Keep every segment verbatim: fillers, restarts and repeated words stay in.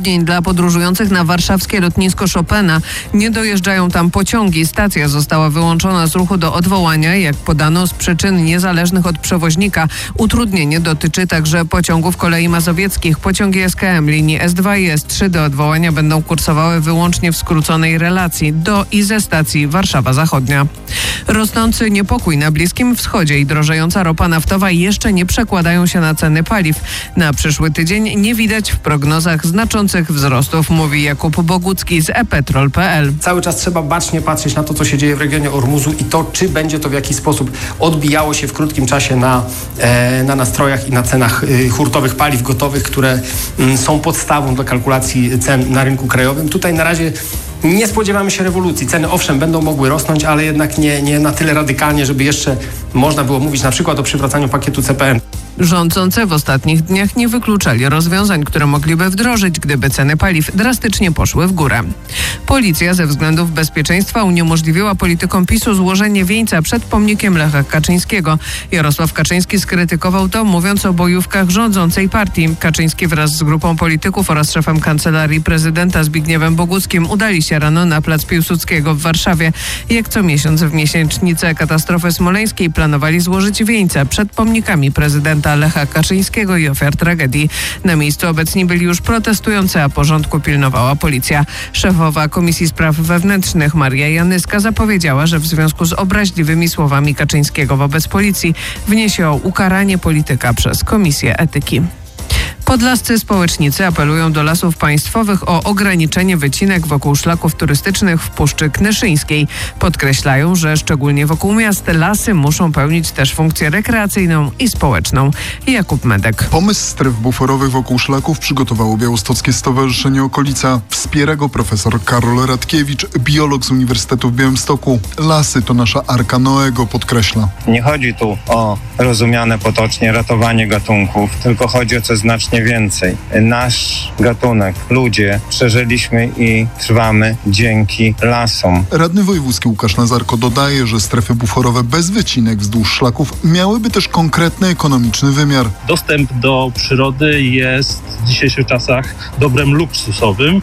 utrudnień dla podróżujących na warszawskie lotnisko Chopina. Nie dojeżdżają tam pociągi. Stacja została wyłączona z ruchu do odwołania, jak podano, z przyczyn niezależnych od przewoźnika. Utrudnienie dotyczy także pociągów kolei mazowieckich. Pociągi S K M linii S dwa i S trzy do odwołania będą kursowały wyłącznie w skróconej relacji do i ze stacji Warszawa Zachodnia. Rosnący niepokój na Bliskim Wschodzie i drożejąca ropa naftowa jeszcze nie przekładają się na ceny paliw. Na przyszły tydzień nie widać w prognozach znaczących wzrostów, mówi Jakub Bogucki z e petrol kropka p l. Cały czas trzeba bacznie patrzeć na to, co się dzieje w regionie Ormuzu i to, czy będzie to w jakiś sposób odbijało się w krótkim czasie na, e, na nastrojach i na cenach y, hurtowych paliw gotowych, które y, są podstawą do kalkulacji cen na rynku krajowym. Tutaj na razie nie spodziewamy się rewolucji. Ceny owszem będą mogły rosnąć, ale jednak nie, nie na tyle radykalnie, żeby jeszcze można było mówić na przykład o przywracaniu pakietu C P N. Rządzący w ostatnich dniach nie wykluczali rozwiązań, które mogliby wdrożyć, gdyby ceny paliw drastycznie poszły w górę. Policja ze względów bezpieczeństwa uniemożliwiła politykom PiSu złożenie wieńca przed pomnikiem Lecha Kaczyńskiego. Jarosław Kaczyński skrytykował to, mówiąc o bojówkach rządzącej partii. Kaczyński wraz z grupą polityków oraz szefem Kancelarii Prezydenta Zbigniewem Boguckim udali się rano na plac Piłsudskiego w Warszawie. Jak co miesiąc w miesięcznicę katastrofy smoleńskiej planowali złożyć wieńce przed pomnikami prezydenta Lecha Kaczyńskiego i ofiar tragedii. Na miejscu obecni byli już protestujący, a porządku pilnowała policja. Szefowa Komisji Spraw Wewnętrznych Maria Janyska zapowiedziała, że w związku z obraźliwymi słowami Kaczyńskiego wobec policji wniesie o ukaranie polityka przez Komisję Etyki. Podlascy społecznicy apelują do Lasów Państwowych o ograniczenie wycinek wokół szlaków turystycznych w Puszczy Knyszyńskiej. Podkreślają, że szczególnie wokół miast lasy muszą pełnić też funkcję rekreacyjną i społeczną. Jakub Medek. Pomysł stref buforowych wokół szlaków przygotowało Białostockie Stowarzyszenie Okolica. Wspiera go profesor Karol Radkiewicz, biolog z Uniwersytetu w Białymstoku. Lasy to nasza Arka Noego, podkreśla. Nie chodzi tu o rozumiane potocznie ratowanie gatunków, tylko chodzi o coś znacznie więcej. Nasz gatunek, ludzie, przeżyliśmy i trwamy dzięki lasom. Radny wojewódzki Łukasz Nazarko dodaje, że strefy buforowe bez wycinek wzdłuż szlaków miałyby też konkretny ekonomiczny wymiar. Dostęp do przyrody jest w dzisiejszych czasach dobrem luksusowym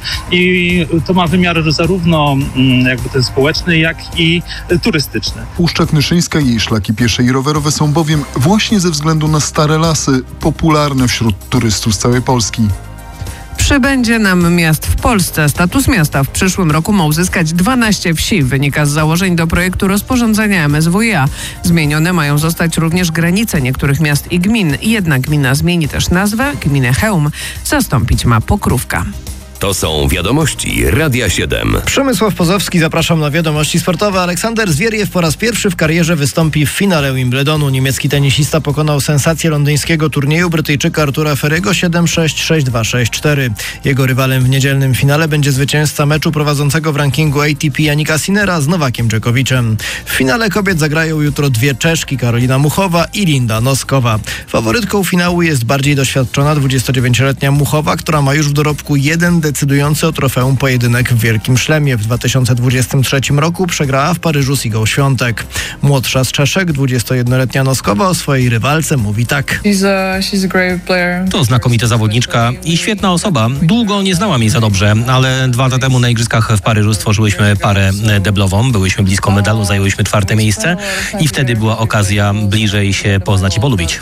i to ma wymiar zarówno jakby ten społeczny, jak i turystyczny. Puszcza Knyszyńska i jej szlaki piesze i rowerowe są bowiem właśnie ze względu na stare lasy popularne wśród turystów z całej Polski. Przybędzie nam miast w Polsce. Status miasta w przyszłym roku ma uzyskać dwanaście wsi. Wynika z założeń do projektu rozporządzenia M S W iA. Zmienione mają zostać również granice niektórych miast i gmin. Jedna gmina zmieni też nazwę. Gminę Chełm zastąpić ma Pokrówka. To są wiadomości Radia siedem. Przemysław Pozowski, zapraszam na wiadomości sportowe. Aleksander Zwieriew po raz pierwszy w karierze wystąpi w finale Wimbledonu. Niemiecki tenisista pokonał sensację londyńskiego turnieju Brytyjczyka Artura Ferry'ego siedem sześć, sześć dwa, sześć cztery. Jego rywalem w niedzielnym finale będzie zwycięzca meczu prowadzącego w rankingu A T P Jannika Sinnera z Nowakiem Dżokowiczem. W finale kobiet zagrają jutro dwie Czeszki, Karolina Muchowa i Linda Noskowa. Faworytką finału jest bardziej doświadczona dwudziestodziewięcioletnia Muchowa, która ma już w dorobku jeden decydujący o trofeum pojedynek w Wielkim Szlemie. W dwa tysiące dwudziestym trzecim roku przegrała w Paryżu z Igą Świątek. Młodsza z Czeszek, dwudziestojednoletnia Noskowa o swojej rywalce mówi tak. To znakomita zawodniczka i świetna osoba. Długo nie znałam jej za dobrze, ale dwa lata temu na Igrzyskach w Paryżu stworzyłyśmy parę deblową. Byłyśmy blisko medalu, zajęłyśmy czwarte miejsce i wtedy była okazja bliżej się poznać i polubić.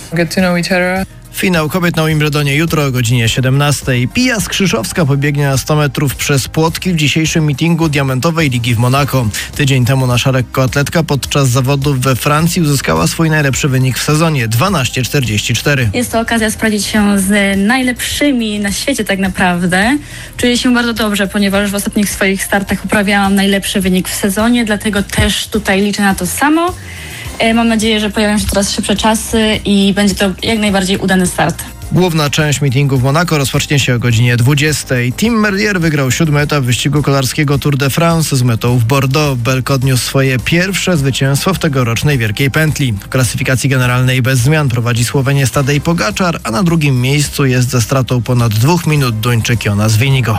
Finał kobiet na Wimbledonie jutro o godzinie siedemnastej. Pia Skrzyszowska pobiegnie na sto metrów przez płotki w dzisiejszym meetingu Diamentowej Ligi w Monako. Tydzień temu nasza lekkoatletka podczas zawodów we Francji uzyskała swój najlepszy wynik w sezonie dwanaście czterdzieści cztery. Jest to okazja sprawdzić się z najlepszymi na świecie tak naprawdę. Czuję się bardzo dobrze, ponieważ w ostatnich swoich startach uprawiałam najlepszy wynik w sezonie, dlatego też tutaj liczę na to samo. Mam nadzieję, że pojawią się coraz szybsze czasy i będzie to jak najbardziej udany start. Główna część meetingu w Monako rozpocznie się o godzinie dwudziestej. Tim Merlier wygrał siódmy etap wyścigu kolarskiego Tour de France z metą w Bordeaux. Belk odniósł swoje pierwsze zwycięstwo w tegorocznej Wielkiej Pętli. W klasyfikacji generalnej bez zmian prowadzi Słowenię Tadej Pogaczar, a na drugim miejscu jest ze stratą ponad dwóch minut Duńczyk Jonas Winigo.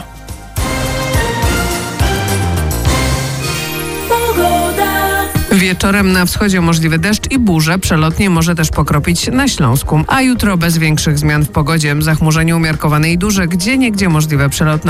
Wieczorem na wschodzie możliwy deszcz i burze. Przelotnie może też pokropić na Śląsku. A jutro bez większych zmian w pogodzie. Zachmurzenie umiarkowane i duże. Gdzieniegdzie możliwe przelotne